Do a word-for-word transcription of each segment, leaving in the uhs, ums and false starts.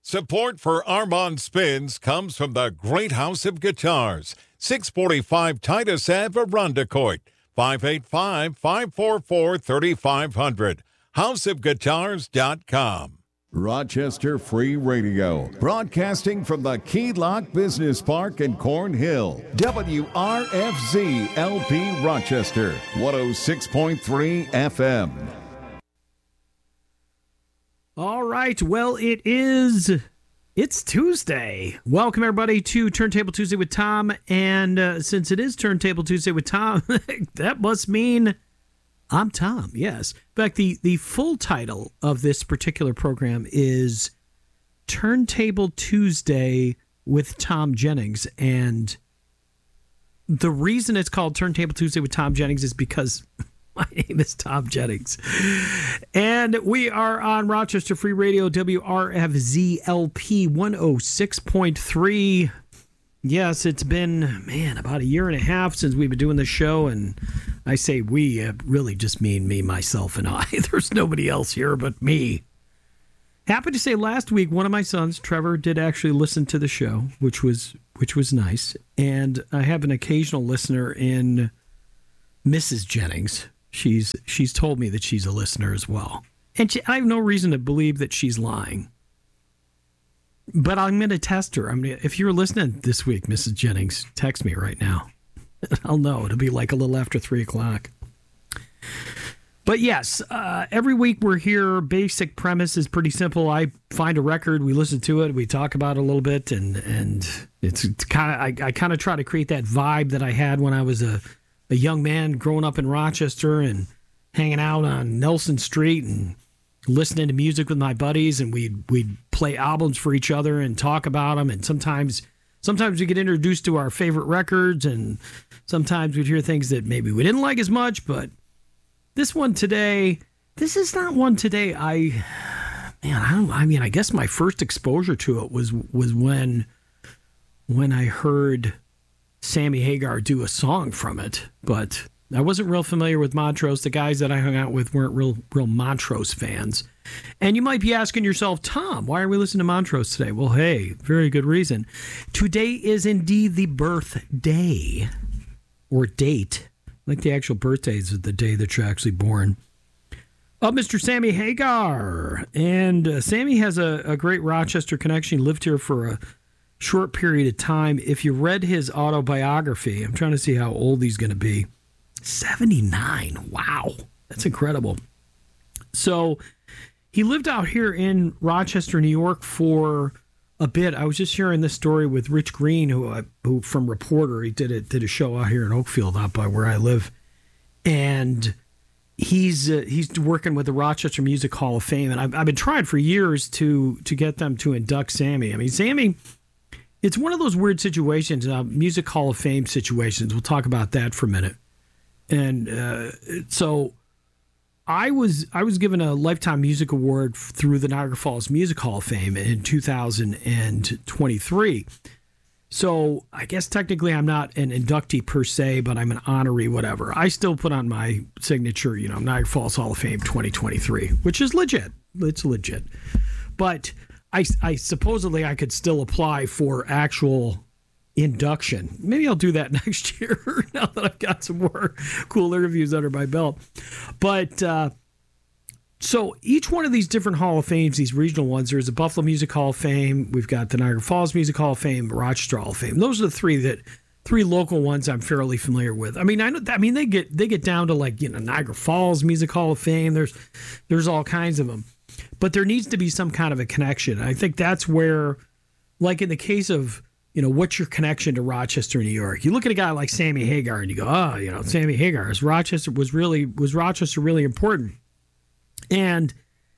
Support for Armand Spins comes from the Great House of Guitars, six forty-five Titus Ave, Arundecoit, five eight five, five four four, three five zero zero, house of guitars dot com. Rochester Free Radio, broadcasting from the Key Lock Business Park in Cornhill. W R F Z L P Rochester, one oh six point three F M. All right, well, it is, it's Tuesday. Welcome, everybody, to Turntable Tuesday with Tom. And uh, since it is Turntable Tuesday with Tom, that must mean I'm Tom, yes. In fact, the, the full title of this particular program is Turntable Tuesday with Tom Jennings. And the reason it's called Turntable Tuesday with Tom Jennings is because my name is Tom Jennings. And we are on Rochester Free Radio, W R F Z L P one oh six point three. Yes, it's been, man, about a year and a half since we've been doing this show. And I say we, uh, really just mean me, myself, and I. There's nobody else here but me. Happy to say last week, one of my sons, Trevor, did actually listen to the show, which was which was nice. And I have an occasional listener in Missus Jennings. She's she's told me that she's a listener as well. And she, I have no reason to believe that she's lying. But I'm going to test her. I mean, if you're listening this week, Missus Jennings, text me right now. I'll know. It'll be like a little after three o'clock. But yes, uh, every week we're here. Basic premise is pretty simple. I find a record, we listen to it, we talk about it a little bit, and and it's, it's kind of I, I kind of try to create that vibe that I had when I was a a young man growing up in Rochester and hanging out on Nelson Street and listening to music with my buddies, and we'd we'd play albums for each other and talk about them, and sometimes sometimes we get introduced to our favorite records, and sometimes we'd hear things that maybe we didn't like as much. But this one today, this is not one today. I man, I don't. I mean, I guess my first exposure to it was was when when I heard Sammy Hagar do a song from it, but I wasn't real familiar with Montrose. The guys that I hung out with weren't real real Montrose fans. And you might be asking yourself, Tom, why are we listening to Montrose today? Well, hey, very good reason. Today is indeed the birthday, or date, like the actual birthdays of the day that you're actually born, of Mister Sammy Hagar. And uh, Sammy has a, a great Rochester connection. He lived here for a short period of time. If you read his autobiography, I'm trying to see how old he's going to be. seventy-nine. Wow. That's incredible. So he lived out here in Rochester, New York for a bit. I was just sharing this story with Rich Green, who, uh, who from Reporter, he did a, did a show out here in Oakfield, out by where I live. And he's uh, he's working with the Rochester Music Hall of Fame. And I've, I've been trying for years to, to get them to induct Sammy. I mean, Sammy, it's one of those weird situations, uh, Music Hall of Fame situations. We'll talk about that for a minute. And uh, so I was I was given a Lifetime Music Award through the Niagara Falls Music Hall of Fame in two thousand twenty-three. So I guess technically I'm not an inductee per se, but I'm an honoree, whatever. I still put on my signature, you know, Niagara Falls Hall of Fame twenty twenty-three, which is legit. It's legit. But I, I supposedly I could still apply for actual induction. Maybe I'll do that next year now that I've got some more cool interviews under my belt. But uh, so each one of these different Hall of Fames, these regional ones, there's a Buffalo Music Hall of Fame. We've got the Niagara Falls Music Hall of Fame, Rochester Hall of Fame. Those are the three that three local ones I'm fairly familiar with. I mean, I know. I mean, they get they get down to like you know Niagara Falls Music Hall of Fame. There's there's all kinds of them. But there needs to be some kind of a connection. I think that's where, like in the case of, you know, what's your connection to Rochester, New York? You look at a guy like Sammy Hagar and you go, oh, you know, Sammy Hagar is Rochester was really was Rochester really important? And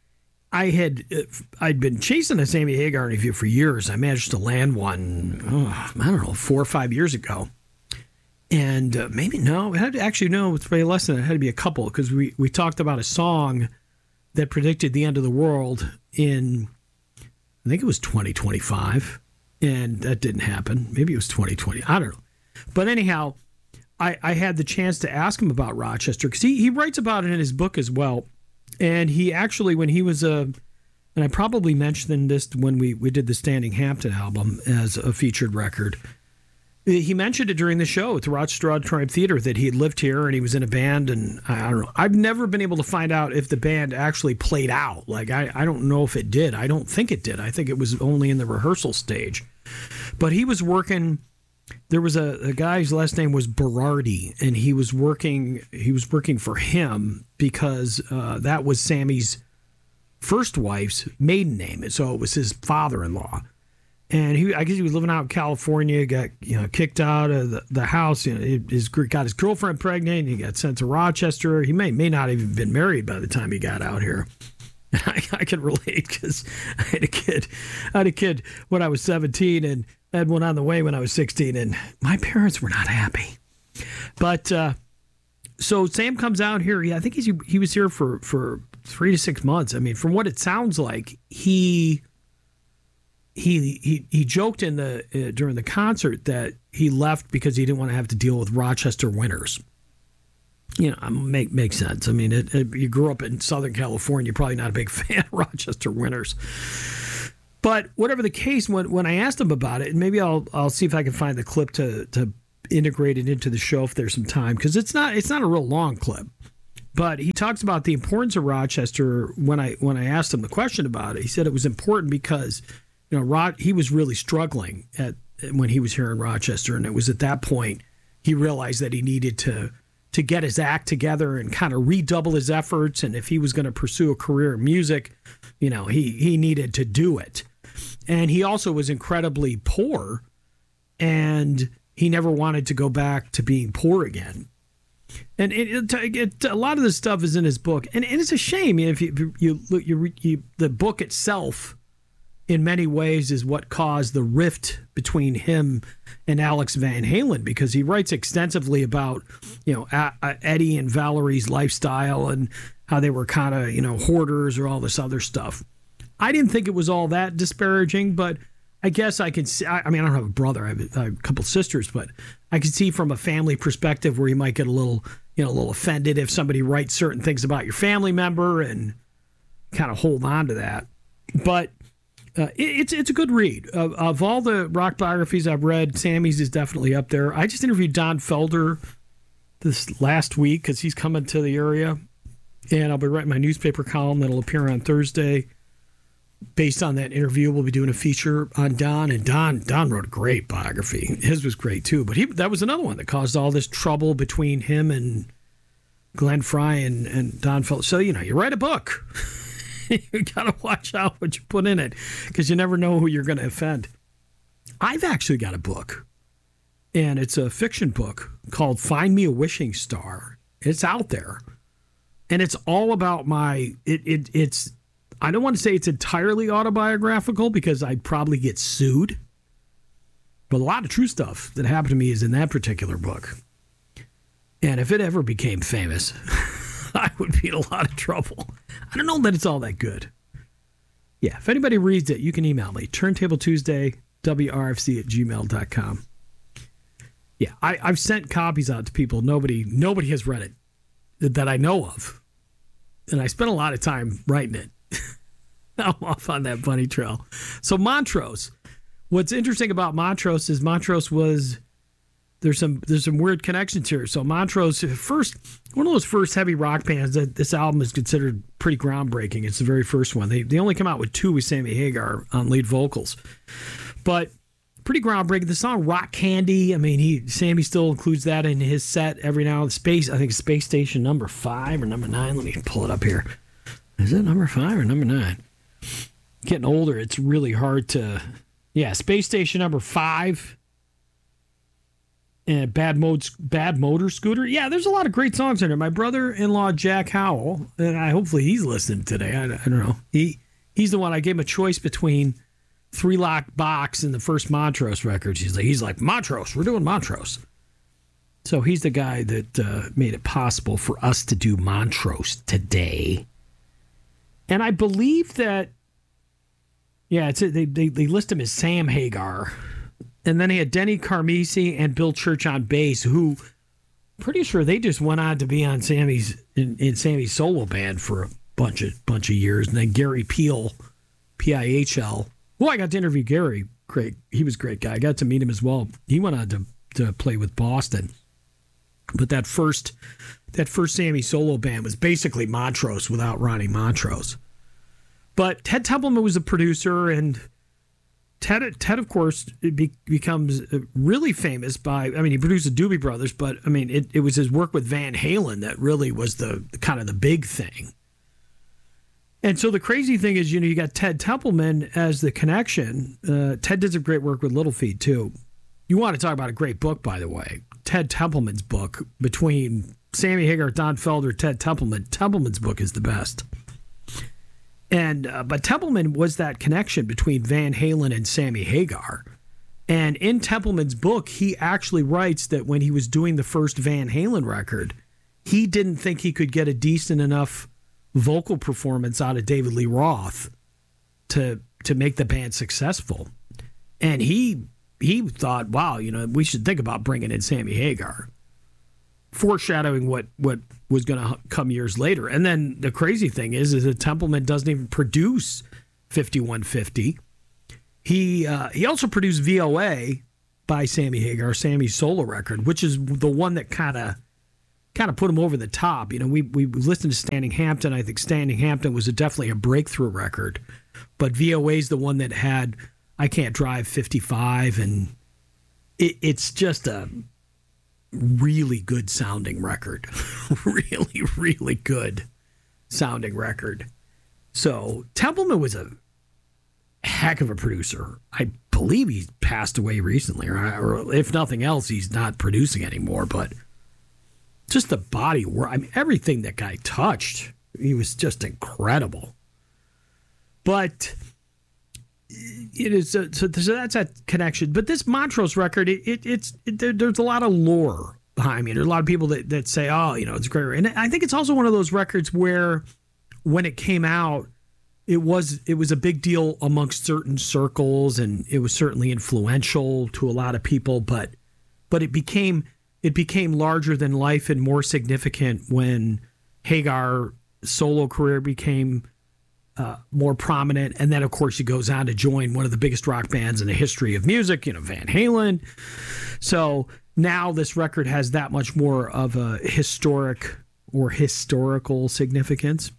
I had I'd been chasing a Sammy Hagar interview for years. I managed to land one, oh, I don't know, four or five years ago. And uh, maybe no, it had to actually no, it's probably less than that. It had to be a couple because we we talked about a song that predicted the end of the world in, I think it was twenty twenty-five, and that didn't happen. Maybe it was twenty twenty. I don't know. But anyhow, I, I had the chance to ask him about Rochester because he, he writes about it in his book as well. And he actually, when he was a and I probably mentioned this when we, we did the Standing Hampton album as a featured record. He mentioned it during the show at the Rochester Auditorium Theater that he had lived here and he was in a band, and I don't know. I've never been able to find out if the band actually played out. Like, I, I don't know if it did. I don't think it did. I think it was only in the rehearsal stage. But he was working. There was a, a guy whose last name was Berardi, and he was working. He was working for him because uh, that was Sammy's first wife's maiden name, and so it was his father-in-law. And he, I guess he was living out in California, got you know kicked out of the, the house. You know, his got his girlfriend pregnant. And he got sent to Rochester. He may may not even been married by the time he got out here. And I, I can relate because I had a kid. I had a kid when I was seventeen, and I had one on the way when I was sixteen, and my parents were not happy. But uh, so Sam comes out here. Yeah, I think he's he was here for for three to six months. I mean, from what it sounds like, he. He, he he joked in the uh, during the concert that he left because he didn't want to have to deal with Rochester winters. You know, make makes sense. I mean, it, it, you grew up in Southern California, you're probably not a big fan of Rochester winters. But whatever the case, when when I asked him about it, and maybe I'll I'll see if I can find the clip to to integrate it into the show if there's some time, because it's not it's not a real long clip. But he talks about the importance of Rochester. When I when I asked him the question about it, he said it was important because, you know, Rod, he was really struggling at when he was here in Rochester, and it was at that point he realized that he needed to to get his act together and kind of redouble his efforts. And if he was going to pursue a career in music, you know, he he needed to do it. And he also was incredibly poor, and he never wanted to go back to being poor again. And it, it, it, a lot of this stuff is in his book, and, and it's a shame if you you look you, you the book itself, in many ways, is what caused the rift between him and Alex Van Halen, because he writes extensively about, you know, a, a Eddie and Valerie's lifestyle and how they were kind of, you know, hoarders or all this other stuff. I didn't think it was all that disparaging, but I guess I can see, I, I mean, I don't have a brother, I have a, I have a couple sisters, but I can see from a family perspective where you might get a little, you know, a little offended if somebody writes certain things about your family member and kind of hold on to that. But Uh, it, it's it's a good read. Of, of all the rock biographies I've read, Sammy's is definitely up there. I just interviewed Don Felder this last week because he's coming to the area, and I'll be writing my newspaper column that'll appear on Thursday. Based on that interview, we'll be doing a feature on Don, and Don Don wrote a great biography. His was great too, but he that was another one that caused all this trouble between him and Glenn Fry and, and Don Felder. So, you know, you write a book. You got to watch out what you put in it, because you never know who you're going to offend. I've actually got a book, and it's a fiction book called Find Me a Wishing Star. It's out there, and it's all about my, it, it it's, I don't want to say it's entirely autobiographical because I'd probably get sued, but a lot of true stuff that happened to me is in that particular book. And if it ever became famous, I would be in a lot of trouble. I don't know that it's all that good. Yeah, if anybody reads it, you can email me, turntable tuesday w r f c at gmail dot com. Yeah, I, I've sent copies out to people. Nobody nobody has read it that I know of. And I spent a lot of time writing it. I'm off on that bunny trail. So Montrose. What's interesting about Montrose is Montrose was... There's some there's some weird connections here. So Montrose, first one of those first heavy rock bands that this album is considered pretty groundbreaking. It's the very first one. They they only come out with two with Sammy Hagar on lead vocals, but pretty groundbreaking. The song Rock Candy. I mean, he Sammy still includes that in his set every now and then. Space. I think it's Space Station number five or number nine. Let me pull it up here. Is it number five or number nine? Getting older, it's really hard to. Yeah, Space Station number five. And Bad Modes, Bad Motor Scooter. Yeah, there's a lot of great songs in there. My brother-in-law, Jack Howell, and I hopefully he's listening today. I, I don't know. He He's the one I gave him a choice between Three Lock Box and the first Montrose records. He's like, he's like Montrose, we're doing Montrose. So he's the guy that uh, made it possible for us to do Montrose today. And I believe that, yeah, it's a, they, they, they list him as Sam Hagar. And then he had Denny Carmisi and Bill Church on bass, who pretty sure they just went on to be on Sammy's in, in Sammy's solo band for a bunch of bunch of years. And then Gary Peel P I H L. Well, I got to interview Gary. Great. He was a great guy. I got to meet him as well. He went on to, to play with Boston. But that first that first Sammy solo band was basically Montrose without Ronnie Montrose. But Ted Templeman was a producer, and Ted, Ted of course, be, becomes really famous by, I mean, he produced the Doobie Brothers, but, I mean, it, it was his work with Van Halen that really was the kind of the big thing. And so the crazy thing is, you know, you got Ted Templeman as the connection. Uh, Ted did some great work with Little Feat, too. You want to talk about a great book, by the way. Ted Templeman's book, between Sammy Hagar, Don Felder, Ted Templeman. Templeman's book is the best. And uh, but Templeman was that connection between Van Halen and Sammy Hagar. And in Templeman's book, he actually writes that when he was doing the first Van Halen record, he didn't think he could get a decent enough vocal performance out of David Lee Roth to to make the band successful. And he he thought, wow, you know, we should think about bringing in Sammy Hagar, foreshadowing what what was going to come years later. And then the crazy thing is, is that Templeman doesn't even produce fifty-one fifty. He uh, he also produced V O A by Sammy Hagar, Sammy's solo record, which is the one that kind of kind of put him over the top. You know, we we listened to Standing Hampton. I think Standing Hampton was a, definitely a breakthrough record, but V O A is the one that had I Can't Drive fifty-five, and it, it's just a really good sounding record. really, really good sounding record. So Templeman was a heck of a producer. I believe he passed away recently, or, or if nothing else, he's not producing anymore, but just the body of work. I mean, everything that guy touched, he was just incredible. But it is a, so, so that's that connection. But this Montrose record, it, it it's it, there, there's a lot of lore behind me. There's a lot of people that, that say, oh, you know, it's great. And I think it's also one of those records where when it came out, it was it was a big deal amongst certain circles, and it was certainly influential to a lot of people. But but it became it became larger than life and more significant when Hagar's solo career became Uh, more prominent. And then, of course, he goes on to join one of the biggest rock bands in the history of music, you know, Van Halen. So now this record has that much more of a historic or historical significance.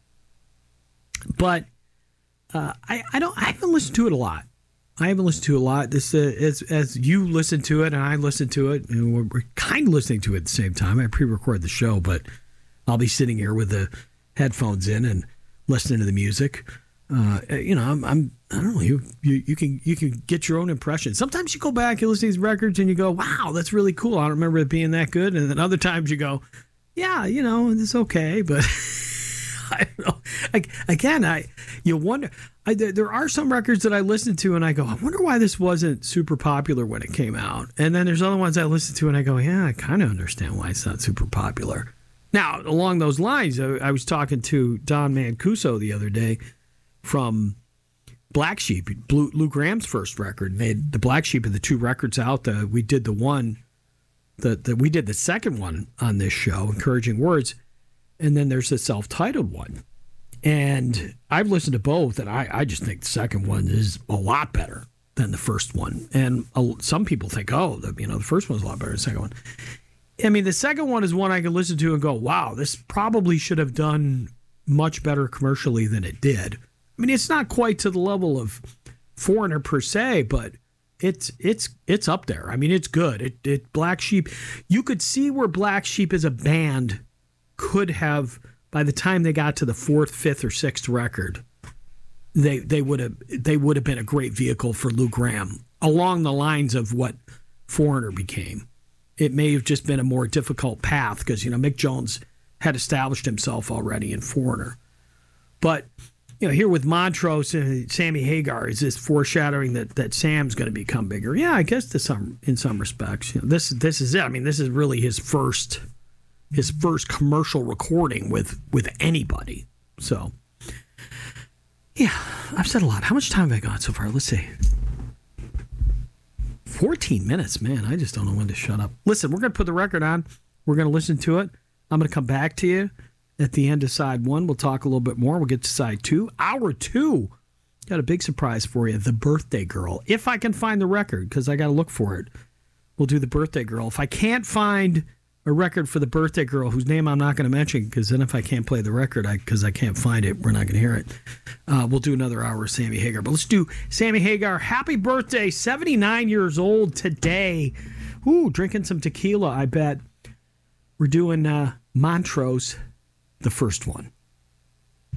But uh, I, I don't. I haven't listened to it a lot. I haven't listened to it a lot. This uh, as as you listen to it and I listen to it, and we're, we're kind of listening to it at the same time. I pre-record the show, but I'll be sitting here with the headphones in and listening to the music. Uh, you know, I'm, I'm, I don't know, you, you, you can, you can get your own impression. Sometimes you go back, you listen to these records and you go, wow, that's really cool. I don't remember it being that good. And then other times you go, yeah, you know, it's okay. But I don't know. I, again, I, you wonder, I, there, there are some records that I listen to and I go, I wonder why this wasn't super popular when it came out. And then there's other ones I listen to and I go, yeah, I kind of understand why it's not super popular. Now, along those lines, I, I was talking to Don Mancuso the other day from Black Sheep, Blue, Lou Graham's first record. And they had the Black Sheep of the two records out. The, we did the one, the, the we did the second one on this show, Encouraging Words, and then there's the self-titled one. And I've listened to both, and I, I just think the second one is a lot better than the first one. And uh, some people think, oh, the, you know, the first one's a lot better than the second one. I mean, the second one is one I can listen to and go, wow, this probably should have done much better commercially than it did. I mean, it's not quite to the level of Foreigner per se, but it's it's it's up there. I mean, it's good. It, it Black Sheep, you could see where Black Sheep as a band could have, by the time they got to the fourth, fifth, or sixth record, they they would have they would have been a great vehicle for Lou Graham along the lines of what Foreigner became. It may have just been a more difficult path because, you know, Mick Jones had established himself already in Foreigner. But, you know, here with Montrose and Sammy Hagar, is this foreshadowing that, that Sam's going to become bigger? Yeah, I guess to some in some respects. You know, this this is it. I mean, this is really his first his first commercial recording with with anybody. So, yeah, I've said a lot. How much time have I got so far? Let's see. fourteen minutes, man. I just don't know when to shut up. Listen, we're going to put the record on. We're going to listen to it. I'm going to come back to you at the end of side one. We'll talk a little bit more. We'll get to side two. Hour two got a big surprise for you. The Birthday Girl. If I can find the record, because I got to look for it, we'll do the Birthday Girl. If I can't find a record for the Birthday Girl, whose name I'm not going to mention, because then if I can't play the record, I because I can't find it, we're not going to hear it. Uh, we'll do another hour of Sammy Hagar. But let's do Sammy Hagar. Happy birthday, seventy-nine years old today. Ooh, drinking some tequila, I bet. We're doing uh, Montrose, the first one.